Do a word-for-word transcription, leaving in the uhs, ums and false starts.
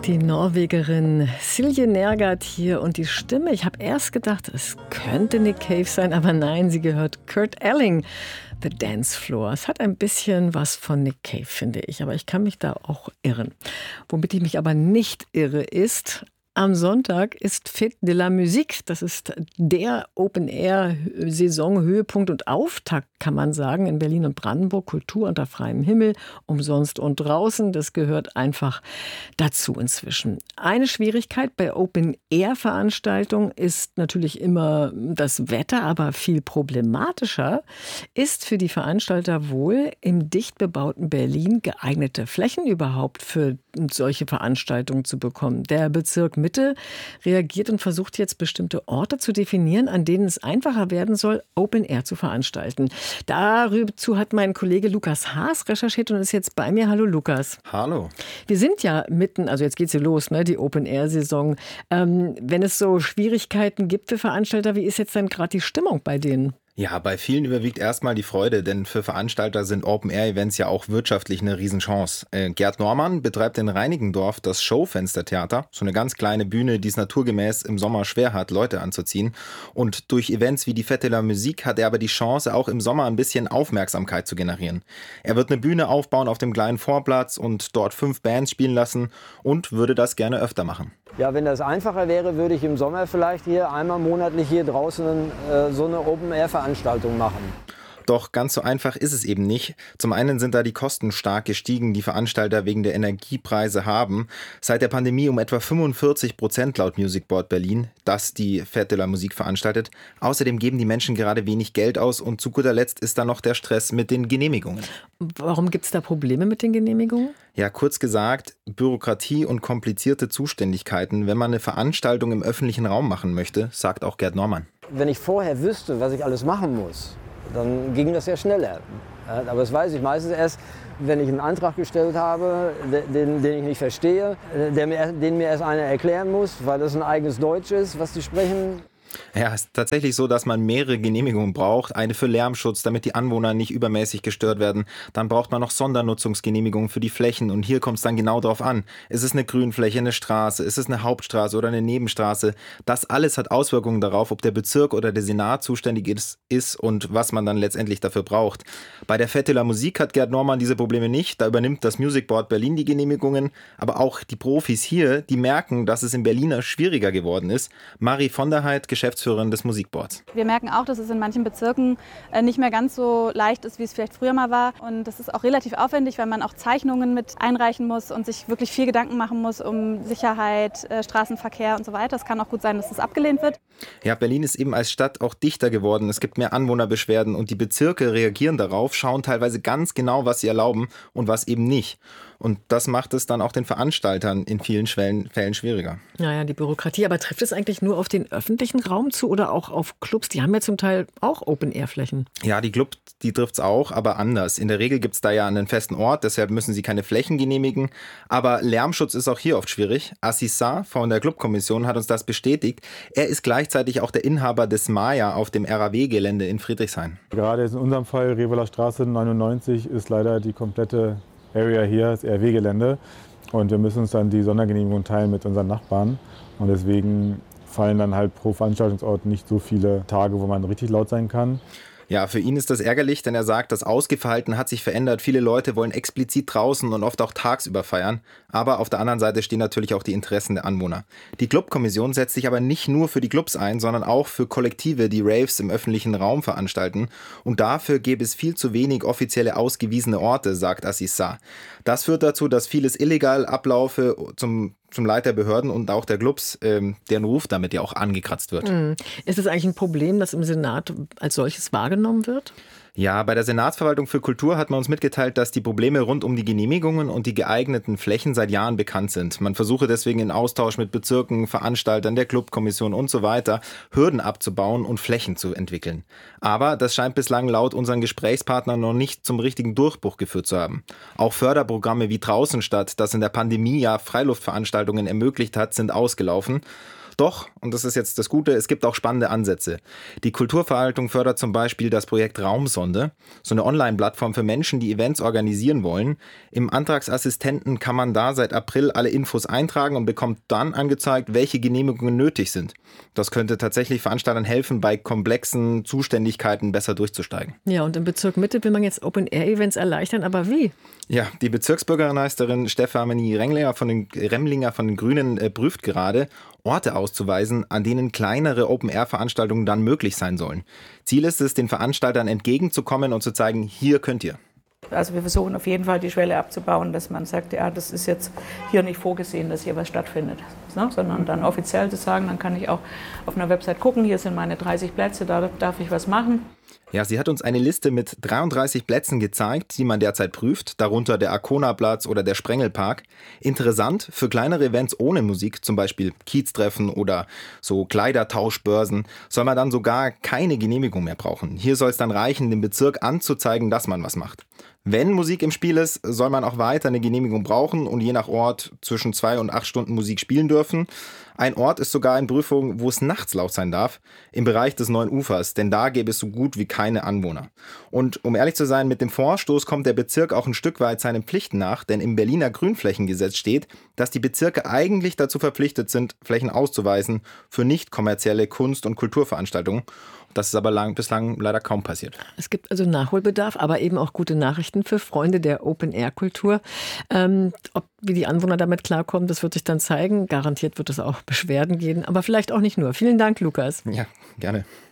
Die Norwegerin Silje Nergard hier und die Stimme. Ich habe erst gedacht, es könnte Nick Cave sein, aber nein, sie gehört Kurt Elling. The Dance Floor. Es hat ein bisschen was von Nick Cave, finde ich, aber ich kann mich da auch irren. Womit ich mich aber nicht irre ist, am Sonntag ist Fête de la Musique. Das ist der Open-Air-Saison-Höhepunkt und Auftakt, kann man sagen, in Berlin und Brandenburg. Kultur unter freiem Himmel, umsonst und draußen. Das gehört einfach dazu inzwischen. Eine Schwierigkeit bei Open-Air-Veranstaltungen ist natürlich immer das Wetter, aber viel problematischer ist für die Veranstalter wohl, im dicht bebauten Berlin geeignete Flächen überhaupt für solche Veranstaltungen zu bekommen. Der Bezirk Mitte reagiert und versucht jetzt bestimmte Orte zu definieren, an denen es einfacher werden soll, Open Air zu veranstalten. Dazu hat mein Kollege Lukas Haas recherchiert und ist jetzt bei mir. Hallo Lukas. Hallo. Wir sind ja mitten, also jetzt geht's hier los, ne, die Open Air Saison. Ähm, wenn es so Schwierigkeiten gibt für Veranstalter, wie ist jetzt denn gerade die Stimmung bei denen? Ja, bei vielen überwiegt erstmal die Freude, denn für Veranstalter sind Open-Air-Events ja auch wirtschaftlich eine Riesenchance. Äh, Gerd Normann betreibt in Reinickendorf das Schaufenstertheater, so eine ganz kleine Bühne, die es naturgemäß im Sommer schwer hat, Leute anzuziehen. Und durch Events wie die Fête de la Musique hat er aber die Chance, auch im Sommer ein bisschen Aufmerksamkeit zu generieren. Er wird eine Bühne aufbauen auf dem kleinen Vorplatz und dort fünf Bands spielen lassen und würde das gerne öfter machen. Ja, wenn das einfacher wäre, würde ich im Sommer vielleicht hier einmal monatlich hier draußen äh, so eine Open-Air-Veranstaltung machen. Doch ganz so einfach ist es eben nicht. Zum einen sind da die Kosten stark gestiegen, die Veranstalter wegen der Energiepreise haben. Seit der Pandemie um etwa fünfundvierzig Prozent laut Music Board Berlin, das die Fête de la Musique veranstaltet. Außerdem geben die Menschen gerade wenig Geld aus und zu guter Letzt ist da noch der Stress mit den Genehmigungen. Warum gibt es da Probleme mit den Genehmigungen? Ja, kurz gesagt, Bürokratie und komplizierte Zuständigkeiten, wenn man eine Veranstaltung im öffentlichen Raum machen möchte, sagt auch Gerd Normann. Wenn ich vorher wüsste, was ich alles machen muss, dann ging das ja schneller. Aber das weiß ich meistens erst, wenn ich einen Antrag gestellt habe, den, den ich nicht verstehe, der mir, den mir erst einer erklären muss, weil das ein eigenes Deutsch ist, was die sprechen. Ja, es ist tatsächlich so, dass man mehrere Genehmigungen braucht. Eine für Lärmschutz, damit die Anwohner nicht übermäßig gestört werden. Dann braucht man noch Sondernutzungsgenehmigungen für die Flächen. Und hier kommt es dann genau drauf an. Ist es eine Grünfläche, eine Straße? Ist es eine Hauptstraße oder eine Nebenstraße? Das alles hat Auswirkungen darauf, ob der Bezirk oder der Senat zuständig ist, ist und was man dann letztendlich dafür braucht. Bei der Fête de la Musique hat Gerd Normann diese Probleme nicht. Da übernimmt das Music Board Berlin die Genehmigungen. Aber auch die Profis hier, die merken, dass es in Berliner schwieriger geworden ist. Marie von der Heid, Geschäftsführerin des Musikboards. Wir merken auch, dass es in manchen Bezirken nicht mehr ganz so leicht ist, wie es vielleicht früher mal war. Und das ist auch relativ aufwendig, weil man auch Zeichnungen mit einreichen muss und sich wirklich viel Gedanken machen muss um Sicherheit, Straßenverkehr und so weiter. Es kann auch gut sein, dass das abgelehnt wird. Ja, Berlin ist eben als Stadt auch dichter geworden. Es gibt mehr Anwohnerbeschwerden und die Bezirke reagieren darauf, schauen teilweise ganz genau, was sie erlauben und was eben nicht. Und das macht es dann auch den Veranstaltern in vielen Fällen schwieriger. Naja, die Bürokratie. Aber trifft es eigentlich nur auf den öffentlichen Raum zu oder auch auf Clubs? Die haben ja zum Teil auch Open-Air-Flächen. Ja, die Clubs, die trifft es auch, aber anders. In der Regel gibt es da ja einen festen Ort, deshalb müssen sie keine Flächen genehmigen. Aber Lärmschutz ist auch hier oft schwierig. Assisa von der Clubkommission hat uns das bestätigt. Er ist gleichzeitig auch der Inhaber des Maya auf dem R A W-Gelände in Friedrichshain. Gerade in unserem Fall, Reveler Straße neunundneunzig, ist leider die komplette Area hier, das R A W-Gelände. Und wir müssen uns dann die Sondergenehmigung teilen mit unseren Nachbarn. Und deswegen fallen dann halt pro Veranstaltungsort nicht so viele Tage, wo man richtig laut sein kann. Ja, für ihn ist das ärgerlich, denn er sagt, das Ausgehverhalten hat sich verändert. Viele Leute wollen explizit draußen und oft auch tagsüber feiern. Aber auf der anderen Seite stehen natürlich auch die Interessen der Anwohner. Die Clubkommission setzt sich aber nicht nur für die Clubs ein, sondern auch für Kollektive, die Raves im öffentlichen Raum veranstalten. Und dafür gäbe es viel zu wenig offizielle ausgewiesene Orte, sagt Assisa. Das führt dazu, dass vieles illegal ablaufe zum zum Leid der Behörden und auch der Clubs, ähm, deren Ruf damit ja auch angekratzt wird. Mhm. Ist es eigentlich ein Problem, das im Senat als solches wahrgenommen wird? Ja, bei der Senatsverwaltung für Kultur hat man uns mitgeteilt, dass die Probleme rund um die Genehmigungen und die geeigneten Flächen seit Jahren bekannt sind. Man versuche deswegen in Austausch mit Bezirken, Veranstaltern, der Clubkommission und so weiter Hürden abzubauen und Flächen zu entwickeln. Aber das scheint bislang laut unseren Gesprächspartnern noch nicht zum richtigen Durchbruch geführt zu haben. Auch Förderprogramme wie Draußenstadt, das in der Pandemie ja Freiluftveranstaltungen ermöglicht hat, sind ausgelaufen. Doch, und das ist jetzt das Gute, es gibt auch spannende Ansätze. Die Kulturverwaltung fördert zum Beispiel das Projekt Raumsonde, so eine Online-Plattform für Menschen, die Events organisieren wollen. Im Antragsassistenten kann man da seit April alle Infos eintragen und bekommt dann angezeigt, welche Genehmigungen nötig sind. Das könnte tatsächlich Veranstaltern helfen, bei komplexen Zuständigkeiten besser durchzusteigen. Ja, und im Bezirk Mitte will man jetzt Open-Air-Events erleichtern, aber wie? Ja, die Bezirksbürgermeisterin Stefanie Remlinger von den, Remlinger von den Grünen äh, prüft gerade, Orte auszuweisen, an denen kleinere Open-Air-Veranstaltungen dann möglich sein sollen. Ziel ist es, den Veranstaltern entgegenzukommen und zu zeigen, hier könnt ihr. Also wir versuchen auf jeden Fall die Schwelle abzubauen, dass man sagt, ja, das ist jetzt hier nicht vorgesehen, dass hier was stattfindet, ne? Sondern dann offiziell zu sagen, dann kann ich auch auf einer Website gucken, hier sind meine dreißig Plätze, da darf ich was machen. Ja, sie hat uns eine Liste mit dreiunddreißig Plätzen gezeigt, die man derzeit prüft, darunter der Arkona-Platz oder der Sprengelpark. Interessant für kleinere Events ohne Musik, zum Beispiel Kieztreffen oder so Kleidertauschbörsen, soll man dann sogar keine Genehmigung mehr brauchen. Hier soll es dann reichen, dem Bezirk anzuzeigen, dass man was macht. Wenn Musik im Spiel ist, soll man auch weiter eine Genehmigung brauchen und je nach Ort zwischen zwei und acht Stunden Musik spielen dürfen. Ein Ort ist sogar in Prüfung, wo es nachts laut sein darf, im Bereich des Neuen Ufers, denn da gäbe es so gut wie keine Anwohner. Und um ehrlich zu sein, mit dem Vorstoß kommt der Bezirk auch ein Stück weit seinen Pflichten nach, denn im Berliner Grünflächengesetz steht, dass die Bezirke eigentlich dazu verpflichtet sind, Flächen auszuweisen für nicht kommerzielle Kunst- und Kulturveranstaltungen. Das ist aber lang, bislang leider kaum passiert. Es gibt also Nachholbedarf, aber eben auch gute Nachrichten für Freunde der Open-Air-Kultur. Ähm, ob wie die Anwohner damit klarkommen, das wird sich dann zeigen. Garantiert wird es auch Beschwerden geben, aber vielleicht auch nicht nur. Vielen Dank, Lukas. Ja, gerne.